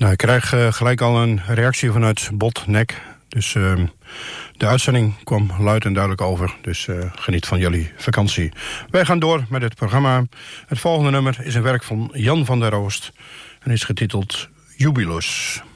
Nou, ik krijg gelijk al een reactie vanuit Botnek. Dus de uitzending kwam luid en duidelijk over. Dus geniet van jullie vakantie. Wij gaan door met het programma. Het volgende nummer is een werk van Jan van der Roost en is getiteld Jubilus.